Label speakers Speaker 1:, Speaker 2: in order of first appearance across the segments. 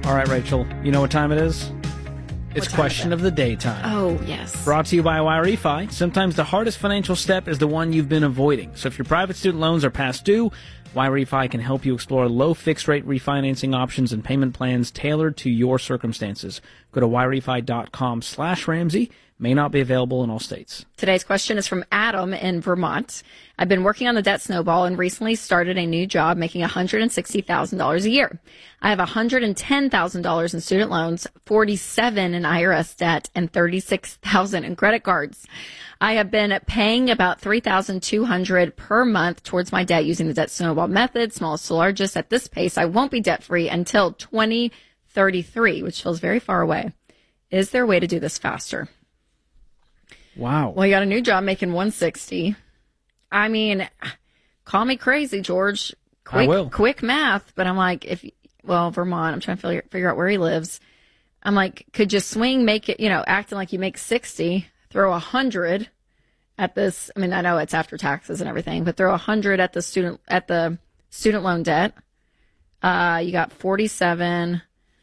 Speaker 1: All right, Rachel, you know what time it is? It's question of the day time.
Speaker 2: Oh, yes.
Speaker 1: Brought to you by YRefi. Sometimes the hardest financial step is the one you've been avoiding. So if your private student loans are past due, YRefi can help you explore low fixed-rate refinancing options and payment plans tailored to your circumstances. Go to yrefi.com/Ramsey. May not be available in all states.
Speaker 2: Today's question is from Adam in Vermont. I've been working on the debt snowball and recently started a new job making $160,000 a year. I have $110,000 in student loans, $47,000 in IRS debt, and $36,000 in credit cards. I have been paying about $3,200 per month towards my debt using the debt snowball method, smallest to largest. At this pace, I won't be debt-free until 2033, which feels very far away. Is there a way to do this faster?
Speaker 1: Wow.
Speaker 2: Well, you got a new job making $160,000. I mean, call me crazy, George.
Speaker 1: I will.
Speaker 2: Quick math, but I'm like, Vermont, I'm trying to figure out where he lives. I'm like, could you swing, make it, acting like you make 60, throw 100 at this. I mean, I know it's after taxes and everything, but throw 100 at the student loan debt. You got 47,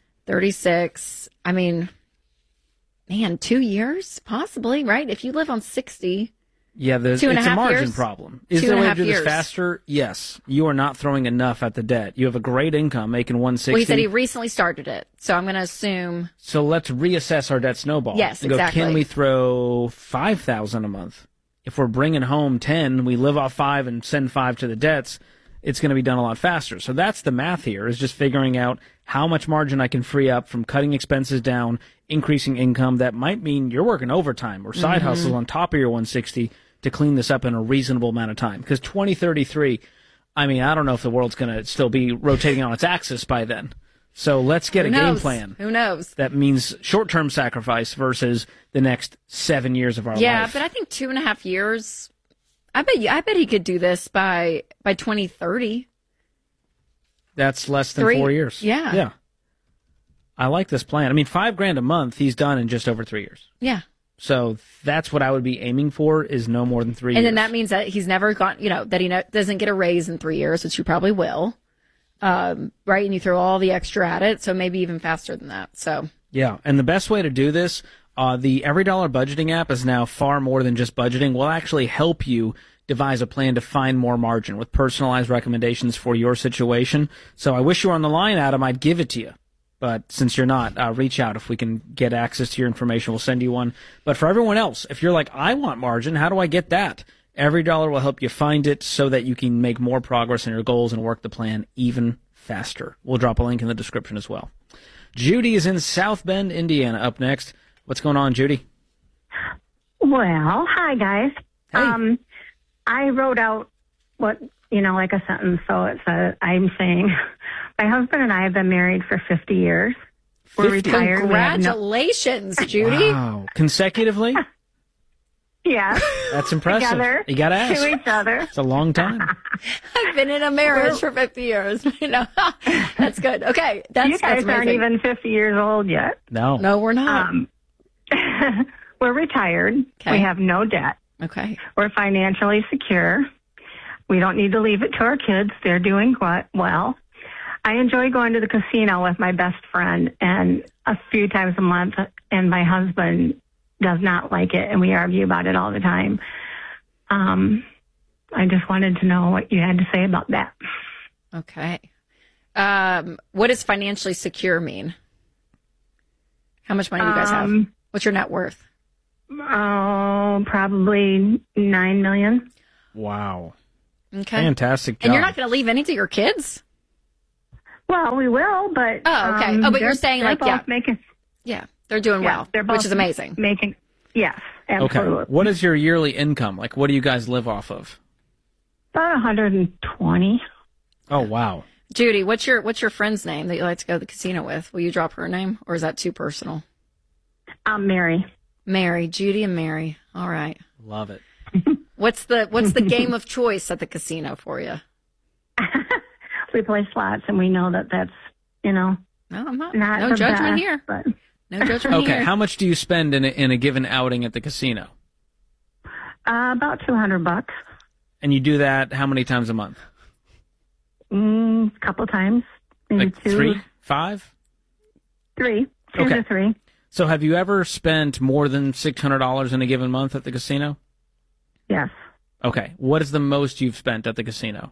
Speaker 2: 36. I mean, man, 2 years, possibly, right? If you live on 60.
Speaker 1: Yeah, it's a margin
Speaker 2: years?
Speaker 1: problem. Is there a way to do this faster? Yes. You are not throwing enough at the debt. You have a great income making $160,000.
Speaker 2: Well, he said he recently started it, so I'm going to assume.
Speaker 1: So let's reassess our debt snowball.
Speaker 2: Yes,
Speaker 1: and go,
Speaker 2: exactly.
Speaker 1: Can we throw $5,000 a month? If we're bringing home 10, we live off 5 and send 5 to the debts, it's going to be done a lot faster. So that's the math here, is just figuring out how much margin I can free up from cutting expenses down, increasing income. That might mean you're working overtime or side hustles on top of your 160 to clean this up in a reasonable amount of time. Because 2033, I mean, I don't know if the world's going to still be rotating on its axis by then. So let's get a game plan.
Speaker 2: Who knows?
Speaker 1: That means short-term sacrifice versus the next 7 years of our life.
Speaker 2: Yeah, but I think 2.5 years. I bet he could do this by 2030.
Speaker 1: That's less than 4 years.
Speaker 2: Yeah.
Speaker 1: Yeah. I like this plan. I mean, $5,000 a month, he's done in just over 3 years.
Speaker 2: Yeah.
Speaker 1: So that's what I would be aiming for, is no more than 3 years.
Speaker 2: And then that means that he's never gone, that he doesn't get a raise in 3 years, which you probably will. Right? And you throw all the extra at it. So maybe even faster than that. So.
Speaker 1: Yeah. And the best way to do this, the Every Dollar Budgeting app is now far more than just budgeting. We'll actually help you devise a plan to find more margin with personalized recommendations for your situation. So I wish you were on the line, Adam. I'd give it to you. But since you're not, reach out. If we can get access to your information, we'll send you one. But for everyone else, if you're like, I want margin, how do I get that? Every Dollar will help you find it so that you can make more progress on your goals and work the plan even faster. We'll drop a link in the description as well. Judy is in South Bend, Indiana, up next. What's going on, Judy?
Speaker 3: Well, hi, guys.
Speaker 1: Hey.
Speaker 3: I wrote out what, like a sentence, so it says, I'm saying, my husband and I have been married for 50 years. We're
Speaker 1: 50?
Speaker 3: retired.
Speaker 2: Congratulations, Judy.
Speaker 1: Wow. Consecutively?
Speaker 3: Yeah.
Speaker 1: That's impressive.
Speaker 3: Together.
Speaker 1: You got to ask.
Speaker 3: To each other.
Speaker 1: It's a long time.
Speaker 2: I've been in a marriage for 50 years. That's good. Okay.
Speaker 3: You guys aren't even 50 years old yet.
Speaker 1: No.
Speaker 2: No, we're not.
Speaker 3: We're retired.
Speaker 2: Okay.
Speaker 3: We have no debt.
Speaker 2: Okay.
Speaker 3: We're financially secure. We don't need to leave it to our kids. They're doing well. I enjoy going to the casino with my best friend and a few times a month, and my husband does not like it, and we argue about it all the time. I just wanted to know what you had to say about that.
Speaker 2: Okay. What does financially secure mean? How much money do you guys have? What's your net worth?
Speaker 3: Oh, probably $9 million.
Speaker 1: Wow.
Speaker 2: Okay.
Speaker 1: Fantastic job.
Speaker 2: And you're not going to leave any to your kids?
Speaker 3: Well, we will, but...
Speaker 2: Oh, okay. But you're saying
Speaker 3: yeah,
Speaker 2: they're doing well,
Speaker 3: they're both
Speaker 2: which is amazing.
Speaker 3: Yes, absolutely.
Speaker 1: Okay. What is your yearly income? Like, what do you guys live off of?
Speaker 3: About 120.
Speaker 1: Oh, wow.
Speaker 2: Judy, what's your friend's name that you like to go to the casino with? Will you drop her name, or is that too personal?
Speaker 3: Mary.
Speaker 2: Mary, Judy and Mary. All right.
Speaker 1: Love it.
Speaker 2: What's the game of choice at the casino for you?
Speaker 3: We play slots, and we know that's,
Speaker 2: No, I'm not.
Speaker 3: not
Speaker 2: No
Speaker 3: the
Speaker 2: judgment
Speaker 3: best,
Speaker 2: here.
Speaker 3: But
Speaker 2: No judgment here.
Speaker 1: Okay, how much do you spend in a given outing at the casino?
Speaker 3: about $200.
Speaker 1: And you do that how many times a month?
Speaker 3: A couple times, maybe
Speaker 1: Like
Speaker 3: 2.
Speaker 1: 3, 5?
Speaker 3: 3. 2
Speaker 1: Okay.
Speaker 3: to 3.
Speaker 1: So have you ever spent more than $600 in a given month at the casino?
Speaker 3: Yes.
Speaker 1: Okay. What is the most you've spent at the casino?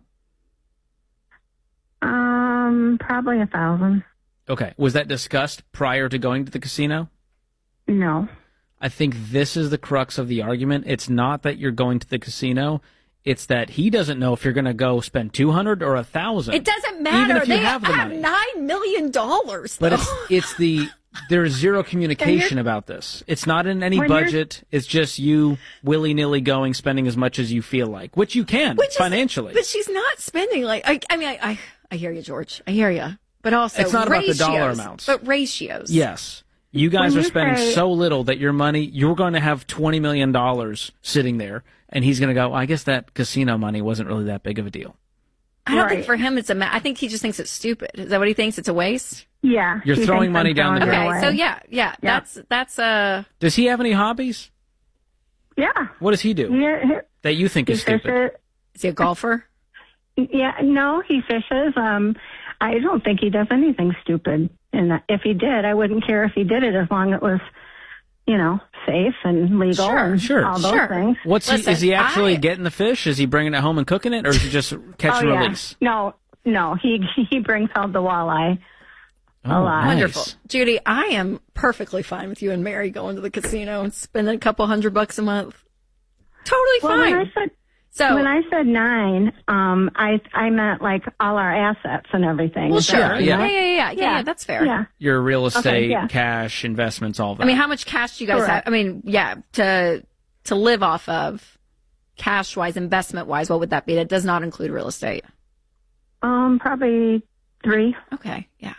Speaker 3: Probably 1,000.
Speaker 1: Okay. Was that discussed prior to going to the casino?
Speaker 3: No.
Speaker 1: I think this is the crux of the argument. It's not that you're going to the casino. It's that he doesn't know if you're going to go spend $200 or $1,000.
Speaker 2: It doesn't matter.
Speaker 1: Even if you
Speaker 2: They
Speaker 1: have the money.
Speaker 2: $9 million.
Speaker 1: But there's zero communication about this. It's not in any budget. It's just you willy-nilly going, spending as much as you feel like, which you can financially.
Speaker 2: But she's not spending I hear you, George. I hear you. But also,
Speaker 1: it's not
Speaker 2: ratios,
Speaker 1: about the dollar amounts.
Speaker 2: But ratios.
Speaker 1: Yes. You guys
Speaker 3: When
Speaker 1: are
Speaker 3: you
Speaker 1: spending
Speaker 3: say-
Speaker 1: so little that your money, you're going to have $20 million sitting there, and he's going to go, I guess that casino money wasn't really that big of a deal.
Speaker 2: I don't think
Speaker 3: Right.
Speaker 2: for him I think he just thinks it's stupid. Is that what he thinks? It's a waste?
Speaker 3: Yeah.
Speaker 1: You're
Speaker 3: he
Speaker 1: throwing
Speaker 3: thinks
Speaker 1: money
Speaker 3: I'm
Speaker 1: down the
Speaker 3: throwing it
Speaker 1: drain.
Speaker 2: Okay,
Speaker 3: away.
Speaker 2: so yeah. That's
Speaker 1: Does he have any hobbies?
Speaker 3: Yeah.
Speaker 1: What does he do that you think
Speaker 3: He
Speaker 1: is stupid?
Speaker 3: fishes.
Speaker 2: is he a golfer?
Speaker 3: Yeah, no, he fishes. I don't think he does anything stupid. And if he did, I wouldn't care if he did it as long as it was, safe and legal and
Speaker 1: Sure.
Speaker 3: all those things.
Speaker 2: Listen,
Speaker 1: is he actually getting the fish? Is he bringing it home and cooking it, or is he just catch and
Speaker 3: yeah.
Speaker 1: release?
Speaker 3: No, he brings home the walleye.
Speaker 1: Oh,
Speaker 3: lot.
Speaker 1: nice.
Speaker 2: Wonderful. Judy, I am perfectly fine with you and Mary going to the casino and spending a couple $100 a month. Totally
Speaker 3: Well,
Speaker 2: fine.
Speaker 3: when I said 9, I meant like all our assets and everything.
Speaker 2: Well,
Speaker 3: Is that
Speaker 2: sure.
Speaker 3: right?
Speaker 2: Yeah, that's fair.
Speaker 3: Yeah.
Speaker 1: Your real estate,
Speaker 3: yeah.
Speaker 1: cash, investments, all that.
Speaker 2: I mean, how much cash do you guys
Speaker 3: Correct.
Speaker 2: have? I mean, yeah, to live off of, cash-wise, investment-wise, what would that be? That does not include real estate.
Speaker 3: Probably 3.
Speaker 2: Okay, yeah.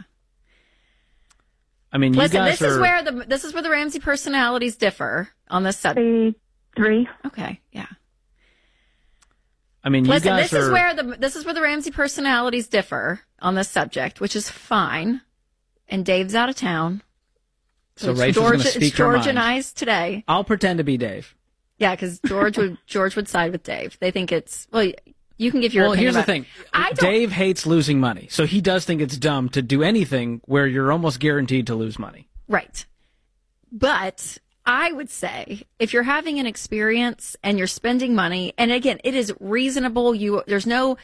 Speaker 1: I mean,
Speaker 2: Listen,
Speaker 1: you guys
Speaker 2: this is where the Ramsey personalities differ on this subject.
Speaker 3: 3.
Speaker 2: Okay, yeah.
Speaker 1: I mean, you
Speaker 2: Listen,
Speaker 1: guys
Speaker 2: this is where the Ramsey personalities differ on this subject, which is fine. And Dave's out of town.
Speaker 1: So Rachel's going to speak
Speaker 2: It's
Speaker 1: her
Speaker 2: George
Speaker 1: mind.
Speaker 2: and I's today.
Speaker 1: I'll pretend to be Dave.
Speaker 2: Yeah, because George would side with Dave. They think it's you can give your
Speaker 1: Well,
Speaker 2: opinion
Speaker 1: here's the
Speaker 2: about-
Speaker 1: thing.
Speaker 2: I don't-
Speaker 1: Dave hates losing money, so he does think it's dumb to do anything where you're almost guaranteed to lose money.
Speaker 2: Right. But I would say if you're having an experience and you're spending money, and again, it is reasonable. There's no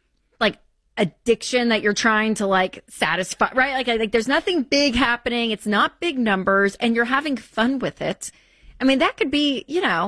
Speaker 2: addiction that you're trying to satisfy, right? Like there's nothing big happening. It's not big numbers and you're having fun with it. I mean, that could be,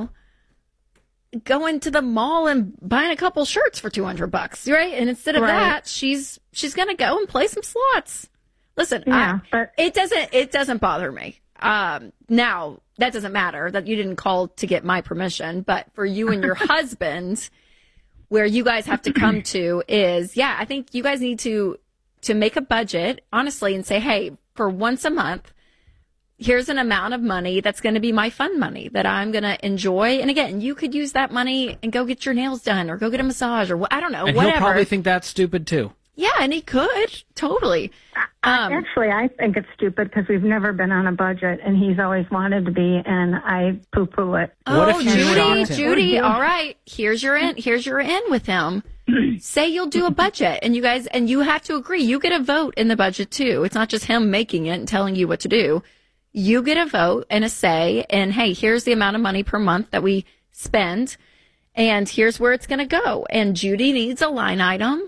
Speaker 2: going to the mall and buying a couple shirts for $200, right? And instead of
Speaker 3: Right.
Speaker 2: that, she's going to go and play some slots. Listen,
Speaker 3: Yeah, but
Speaker 2: it doesn't bother me. Now that doesn't matter that you didn't call to get my permission, but for you and your husband, where you guys have to come to is, I think you guys need to make a budget, honestly, and say, hey, for once a month, here's an amount of money that's going to be my fun money that I'm going to enjoy. And again, you could use that money and go get your nails done or go get a massage or I don't know,
Speaker 1: And
Speaker 2: whatever.
Speaker 1: he'll probably think that's stupid too.
Speaker 2: Yeah, and he could. Totally.
Speaker 3: actually, I think it's stupid because we've never been on a budget, and he's always wanted to be, and I poo-poo it.
Speaker 1: What if you shocked him?
Speaker 2: Judy, all right. Here's your in with him. Say you'll do a budget, and you have to agree. You get a vote in the budget too. It's not just him making it and telling you what to do. You get a vote and a say, and hey, here's the amount of money per month that we spend, and here's where it's going to go. And Judy needs a line item.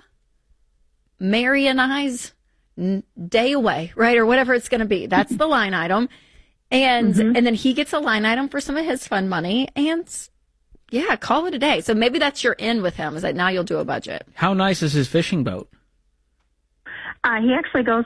Speaker 2: Mary and I's day away, right? Or whatever it's going to be. That's the line item. And then he gets a line item for some of his fun money and call it a day. So maybe that's your in with him is that now you'll do a budget.
Speaker 1: How nice is his fishing boat?
Speaker 3: He actually goes